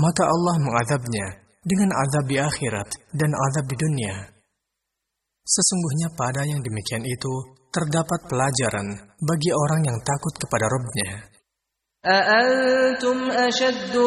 maka Allah mengazabnya dengan azab di akhirat dan azab di dunia. Sesungguhnya pada yang demikian itu terdapat pelajaran bagi orang yang takut kepada Rabb-Nya.